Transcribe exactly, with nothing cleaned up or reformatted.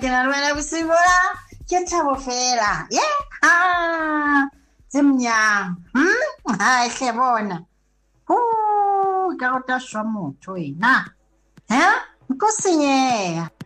ke na le wena bosibo la ke Thabo fela yeah ah tsemnyang hm ha hle bona ho ka go ta shwa motho wena ha nko senyeha